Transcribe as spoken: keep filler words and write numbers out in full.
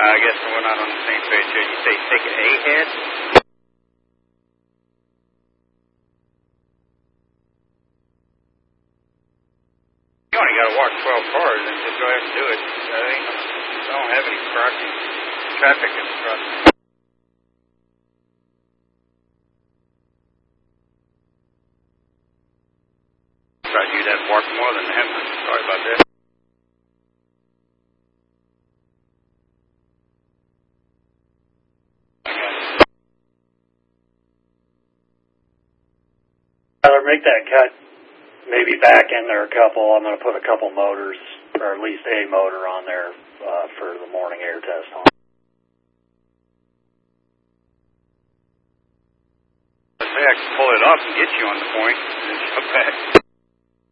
I guess we're not on the same page here. You say take an A head? You only got to walk twelve cars and just go ahead and do it. I, ain't, I don't have any crossing traffic in front. Thought you'd have walked more than him. Sorry about that. Tyler, make that cut. Maybe back in there a couple. I'm going to put a couple motors, or at least a motor on there uh, for the morning air test on. I say I can pull it up and get you on the point and then jump back.